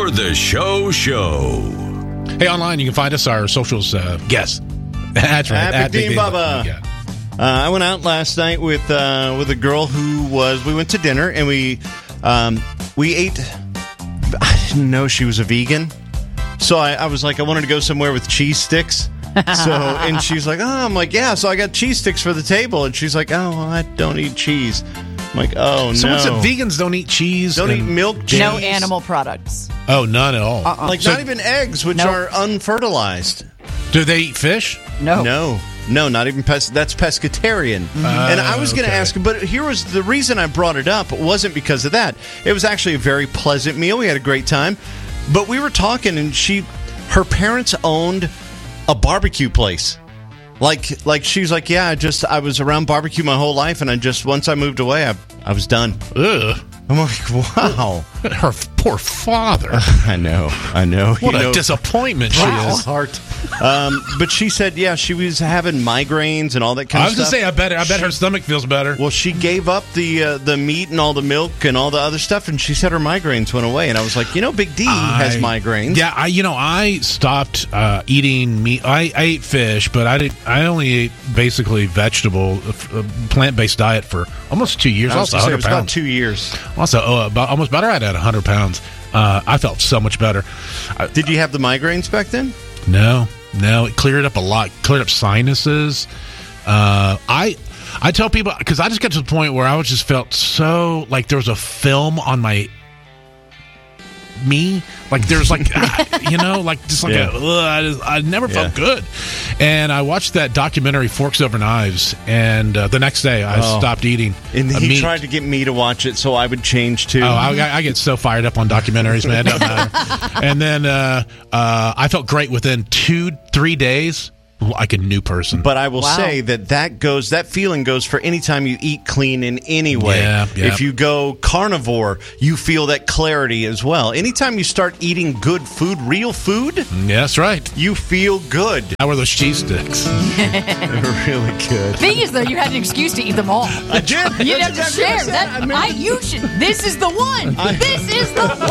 Before the show. Hey, online, you can find us, our socials, guess. That's right. At Big D and Bubba. Yeah. I went out last night with a girl we went to dinner, and we ate, I didn't know she was a vegan. So I was like, I wanted to go somewhere with cheese sticks. And she's like, I'm like, yeah, so I got cheese sticks for the table. And she's like, oh, well, I don't eat cheese. I'm like, oh, So no. what's it? Vegans don't eat cheese? Don't eat milk, cheese. No animal products. Oh, none at all. Like, not even eggs, which Nope. are unfertilized. Do they eat fish? No. No, not even that's pescatarian. And I was going to okay. ask, but here was the reason I brought it up. It wasn't because of that. It was actually a very pleasant meal. We had a great time. But we were talking, and her parents owned a barbecue place. Like she's like, yeah, I was around barbecue my whole life, and once I moved away, I was done. Ugh. I'm like, wow. Her poor father. I know. What a disappointment she is. Heart. But she said, yeah, she was having migraines and all that kind I of was stuff. going to say, I bet her stomach feels better. Well, she gave up the meat and all the milk and all the other stuff, and she said her migraines went away. And I was like, Big D has migraines. Yeah, I stopped eating meat. I ate fish, but I only ate basically vegetable, plant-based diet for almost 2 years. I was Also, gonna say, 100 it was about pounds. 2 years. Also, almost better. I had 100 pounds. I felt so much better. Did you have the migraines back then? No, it cleared up a lot. Cleared up sinuses. I tell people, because I just got to the point where I just felt so like there was a film on me, like there's like I never felt good. And I watched that documentary Forks Over Knives, and the next day I stopped eating And he meat. tried to get me to watch it so I would change too. Oh, I get so fired up on documentaries, man. It doesn't matter. And then I felt great within 2-3 days, like a new person. But I will say that feeling goes for any time you eat clean in any way. Yeah. If you go carnivore, you feel that clarity as well. Anytime you start eating good food, real food, Yeah, that's right. you feel good. How were those cheese sticks? They're really good. Thing is, though, you had an excuse to eat them all. I did. You didn't have to share. This is the one. This is the one.